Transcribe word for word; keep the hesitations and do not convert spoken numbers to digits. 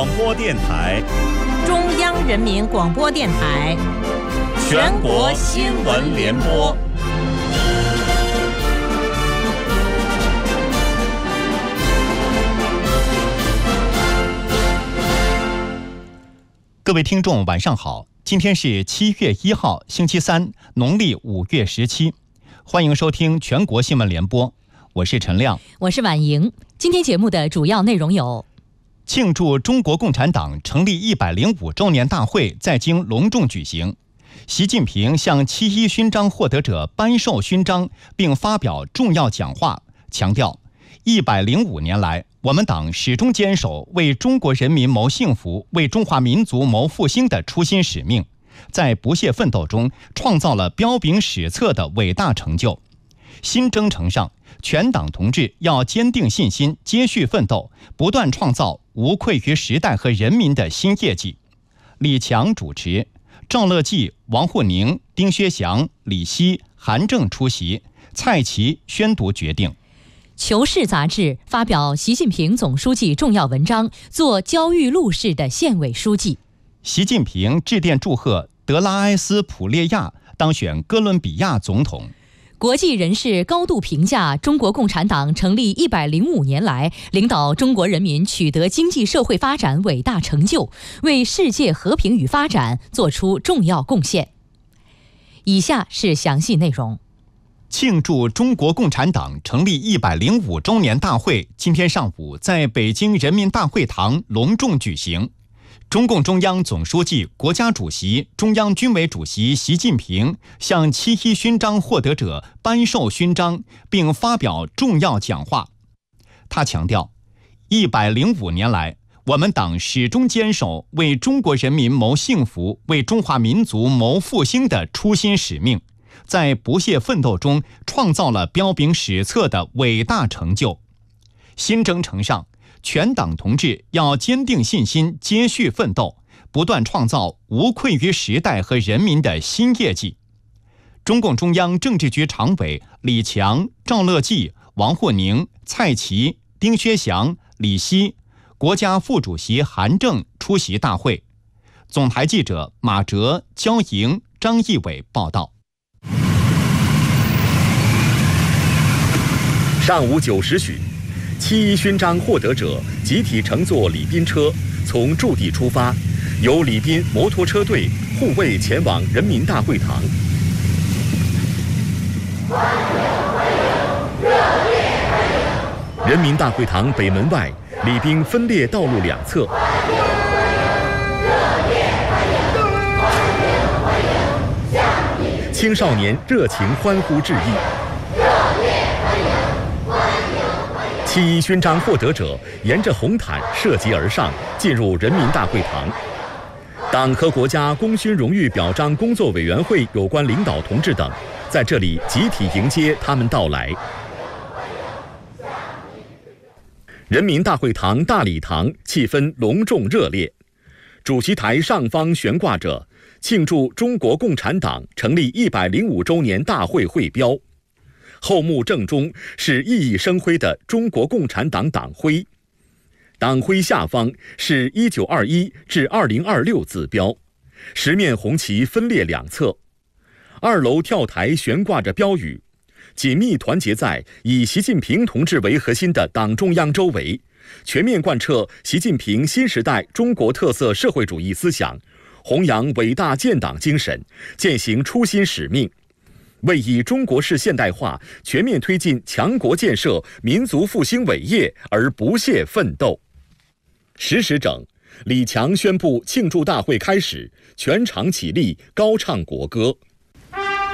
广播电台， 中央人民广播电台， 全国新闻联播。 各位听众，晚上好！今天是七月一号，星期三，农历五月十七。欢迎收听全国新闻联播，我是陈亮， 我是婉莹。今天节目的主要内容有： 庆祝中国共产党成立一百零五周年大会在京隆重举行。习近平向七一勋章获得者颁授勋章，并发表重要讲话，强调一百零五年来，我们党始终坚守为中国人民谋幸福、为中华民族谋复兴的初心使命，在不懈奋斗中创造了彪炳史册的伟大成就。新征程上，全党同志要坚定信心，接续奋斗，不断创造无愧于时代和人民的新业绩。李强主持，赵乐际、王沪宁、丁薛祥、李希、韩正出席，蔡奇宣读决定。 《求是》杂志发表习近平总书记重要文章，做焦裕禄式的县委书记。 习近平致电祝贺德拉埃斯普列亚当选哥伦比亚总统。 国际人士高度评价中国共产党成立一百零五年来，领导中国人民取得经济社会发展伟大成就，为世界和平与发展做出重要贡献。以下是详细内容。 庆祝中国共产党成立一百零五周年大会今天上午在北京人民大会堂隆重举行。中共中央总书记、国家主席、中央军委主席习近平向七一勋章获得者颁授勋章，并发表重要讲话。他强调，一百零五年来，我们党始终坚守为中国人民谋幸福、为中华民族谋复兴的初心使命，在不懈奋斗中创造了彪炳史册的伟大成就。新征程上，全党同志要坚定信心，接续奋斗，不断创造无愧于时代和人民的新业绩。中共中央政治局常委李强、赵乐际、王沪宁、蔡奇、丁薛祥、李希，国家副主席韩正出席大会。总台记者马哲、焦莹、张义伟报道。 上午九时许，七一勋章获得者集体乘坐礼宾车从驻地出发，由礼宾摩托车队护卫前往人民大会堂。人民大会堂北门外，礼宾分列道路两侧，青少年热情欢呼致意。七一勋章获得者沿着红毯涉级而上，进入人民大会堂。党和国家功勋荣誉表彰工作委员会有关领导同志等在这里集体迎接他们到来。人民大会堂大礼堂气氛隆重热烈，主席台上方悬挂着庆祝中国共产党成立一百零五周年大会会标，后幕正中是熠熠生辉的中国共产党党徽，党徽下方是一九二一至二零二六字标，十面红旗分列两侧。二楼跳台悬挂着标语，紧密团结在以习近平同志为核心的党中央周围，全面贯彻习近平新时代中国特色社会主义思想，弘扬伟大建党精神，践行初心使命，为以中国式现代化全面推进强国建设、民族复兴伟业而不懈奋斗。十时整，李强宣布庆祝大会开始，全场起立高唱国歌。